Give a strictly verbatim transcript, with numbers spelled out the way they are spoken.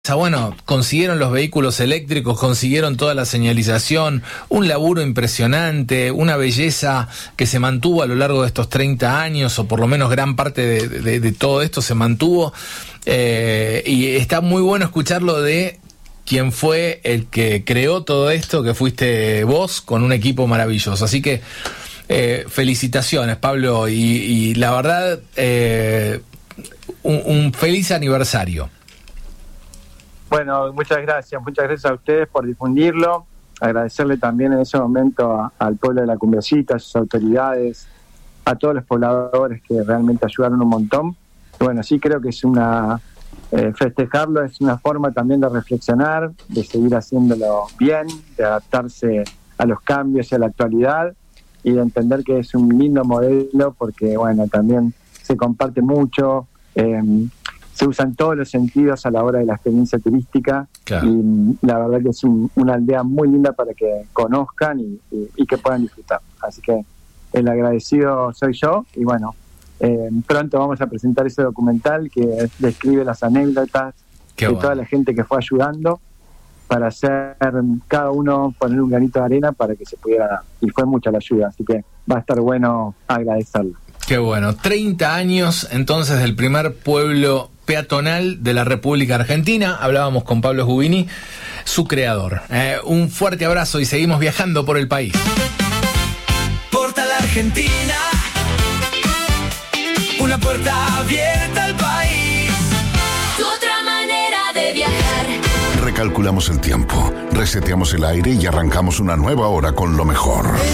Bueno, consiguieron los vehículos eléctricos, consiguieron toda la señalización, un laburo impresionante, una belleza que se mantuvo a lo largo de estos treinta años, o por lo menos gran parte de, de, de todo esto se mantuvo, eh, y está muy bueno escucharlo de quien fue el que creó todo esto, que fuiste vos, con un equipo maravilloso. Así que eh, felicitaciones, Pablo, y, y la verdad, eh, un, un feliz aniversario. Bueno, muchas gracias, muchas gracias a ustedes por difundirlo, agradecerle también en ese momento a, al pueblo de La Cumbiecita, a sus autoridades, a todos los pobladores que realmente ayudaron un montón. Y bueno, sí creo que es una, eh, festejarlo es una forma también de reflexionar, de seguir haciéndolo bien, de adaptarse a los cambios y a la actualidad, y de entender que es un lindo modelo porque, bueno, también se comparte mucho, eh, se usan todos los sentidos a la hora de la experiencia turística. Claro. Y la verdad que es un, una aldea muy linda para que conozcan y, y, y que puedan disfrutar. Así que el agradecido soy yo y bueno, eh, pronto vamos a presentar ese documental que describe las anécdotas Qué de bueno. toda la gente que fue ayudando para hacer cada uno poner un granito de arena para que se pudiera dar. Y fue mucha la ayuda, así que va a estar bueno agradecerlo. Qué bueno, treinta años entonces del primer pueblo peatonal de la República Argentina. Hablábamos con Pablo Gubini, su creador. Eh, un fuerte abrazo y seguimos viajando por el país. Portal Argentina, una puerta abierta al país. Tu otra manera de viajar. Recalculamos el tiempo, reseteamos el aire y arrancamos una nueva hora con lo mejor.